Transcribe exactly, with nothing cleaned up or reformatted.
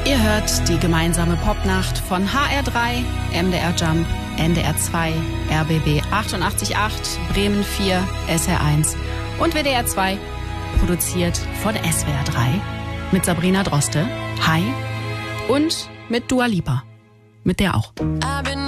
Ihr hört die gemeinsame Popnacht von H R drei, M D R Jump, N D R zwei, R B B achtundachtzig Komma acht, Bremen vier, S R eins und W D R zwei, produziert von S W R drei mit Sabrina Droste, hi, und mit Dua Lipa, mit der auch.